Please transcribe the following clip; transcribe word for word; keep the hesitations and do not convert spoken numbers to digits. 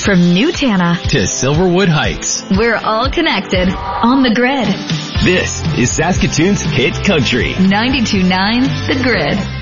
From New Tana to Silverwood Heights, we're all connected on the grid. This is Saskatoon's Hit Country. ninety-two point nine The Grid.